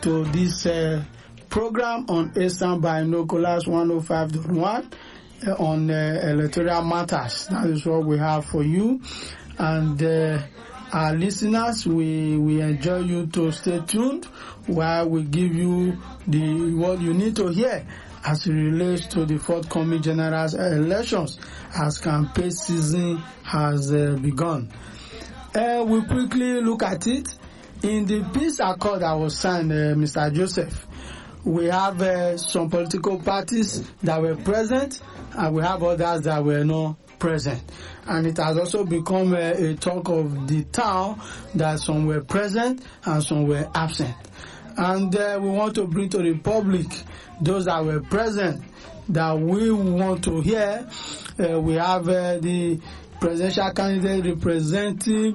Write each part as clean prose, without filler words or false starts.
to this program on Eastern Binoculars 105.1 on electoral matters. That is what we have for you. And our listeners, we enjoy you to stay tuned while we give you what you need to hear as it relates to the forthcoming general elections as campaign season has begun. We quickly look at it. In the peace accord that was signed, Mr. Joseph, we have some political parties that were present and we have others that were not present. And it has also become a talk of the town that some were present and some were absent. And we want to bring to the public those that were present that we want to hear. We have the presidential candidate representing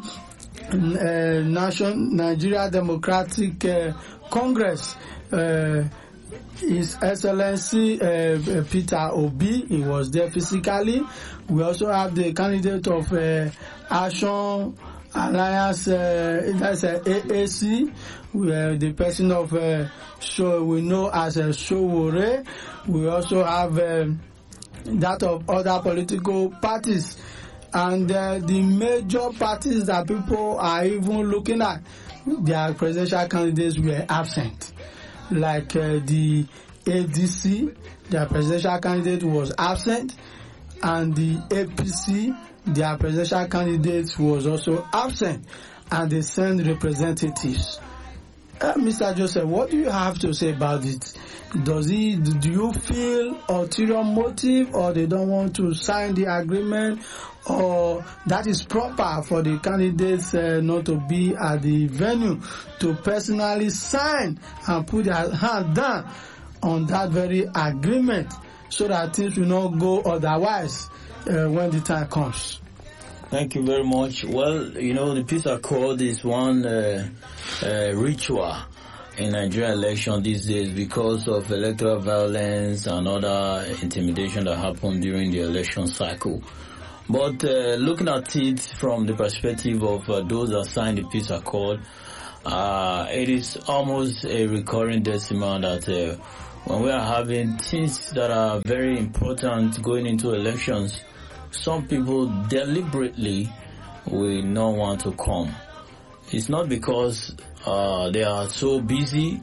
Nigeria Democratic Congress, His Excellency Peter Obi. He was there physically. We also have the candidate of Action Alliance, that's AAC, the person of we know as Sowore. We also have that of other political parties. And the major parties that people are even looking at, their presidential candidates were absent. Like the ADC, their presidential candidate was absent, and the APC, their presidential candidate was also absent, and they sent representatives. Mr. Joseph, what do you have to say about it? Do you feel ulterior motive, or they don't want to sign the agreement, or that is proper for the candidates not to be at the venue to personally sign and put their hand down on that very agreement so that things will not go otherwise when the time comes? Thank you very much. Well, the peace accord is one ritual in Nigerian election these days because of electoral violence and other intimidation that happened during the election cycle. But looking at it from the perspective of those that signed the peace accord, it is almost a recurring decimal that when we are having things that are very important going into elections, some people deliberately will not want to come. It's not because they are so busy,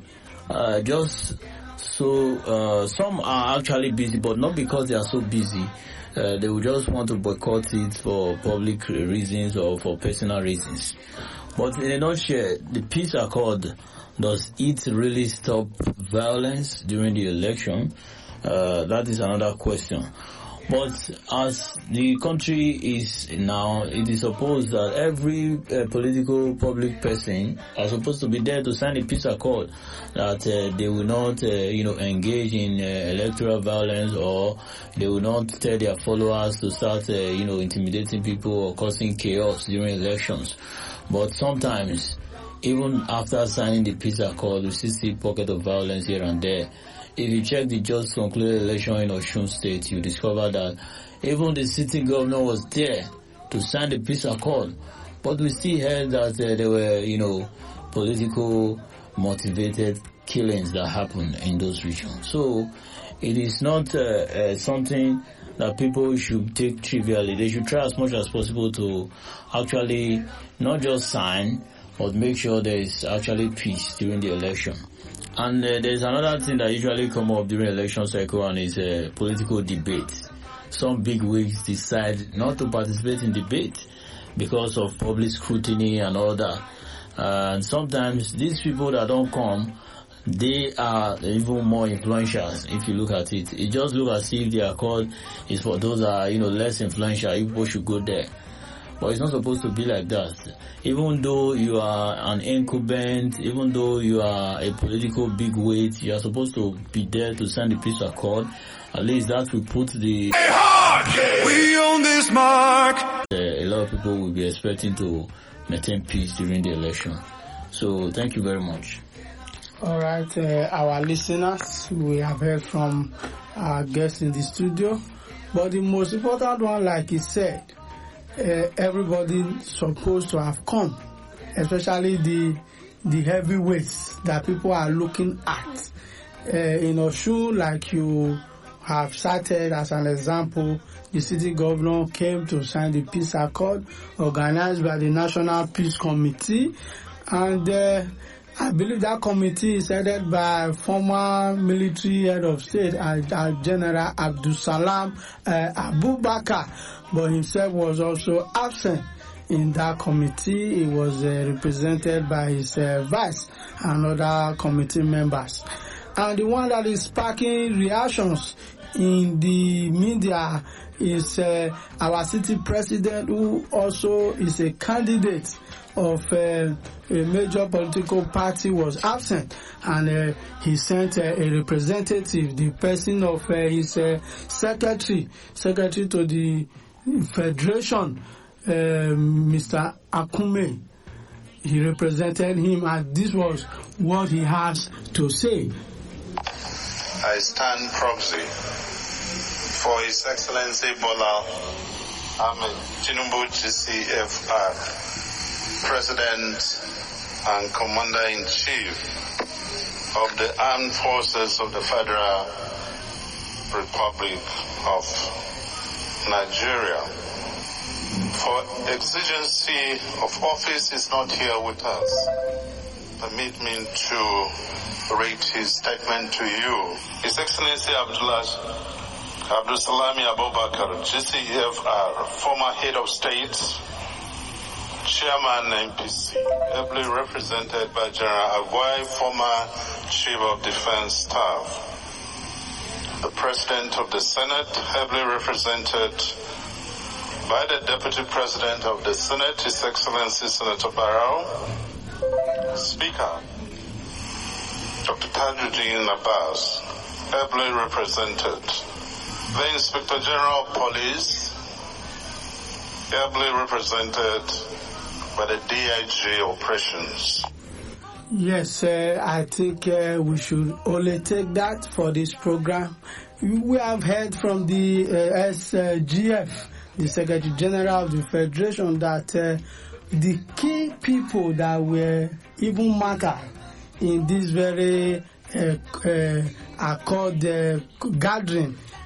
some are actually busy, but not because they are so busy. They will just want to boycott it for public reasons or for personal reasons. But in a nutshell, the peace accord, does it really stop violence during the election? That is another question. But as the country is now, it is supposed that every political public person are supposed to be there to sign a peace accord, that they will not, engage in electoral violence, or they will not tell their followers to start, intimidating people or causing chaos during elections. But sometimes, even after signing the peace accord, we still see pockets of violence here and there. If you check the just concluded election in Osun State, you discover that even the sitting governor was there to sign the peace accord. But we still heard that there were, political motivated killings that happened in those regions. So it is not something that people should take trivially. They should try as much as possible to actually not just sign, but make sure there is actually peace during the election. And there's another thing that usually come up during election cycle, and is political debate. Some big wigs decide not to participate in debate because of public scrutiny and all that. And sometimes these people that don't come, they are even more influential. If you look at it, it just looks as if the accord is for those that are less influential. People should go there. But it's not supposed to be like that. Even though you are an incumbent, even though you are a political bigweight, you are supposed to be there to sign the peace accord. At least that will put the... We own this mark! A lot of people will be expecting to maintain peace during the election. So thank you very much. All right, our listeners, we have heard from our guests in the studio. But the most important one, like he said, everybody supposed to have come, especially the the heavyweights that people are looking at. In Osun, like you have cited as an example, the city governor came to sign the peace accord organized by the National Peace Committee, and I believe that committee is headed by former military head of state, General Abdulsalam Abubakar, but himself was also absent in that committee. He was represented by his vice and other committee members. And the one that is sparking reactions in the media is our city president, who also is a candidate of a major political party, was absent, and he sent a representative, the person of his secretary to the federation, Mr. Akume. He represented him, and this was what he has to say. I stand proxy for His Excellency Bola Ahmed Tinubu GCFR, President and Commander-in-Chief of the Armed Forces of the Federal Republic of Nigeria. For exigency of office is not here with us. Permit me to read his statement to you. His Excellency Abdulsalami Abubakar, GCFR, former head of state, chairman MPC, ably represented by General Agwai, former chief of defense staff, the president of the Senate, ably represented by the deputy president of the Senate, His Excellency Senator Barrow, Speaker Dr. Tajuddin Abbas, ably represented, the Inspector General of Police, ably represented by the DIG Operations. Yes, I think we should only take that for this program. We have heard from the SGF, the Secretary General of the Federation, that the key people that were even marked in this very accord gathering